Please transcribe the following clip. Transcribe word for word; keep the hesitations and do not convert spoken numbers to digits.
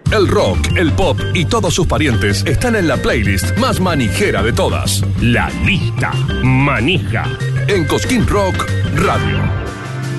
El rock, el pop y todos sus parientes están en la playlist más manijera de todas. La Lista Manija. En Cosquín Rock Radio.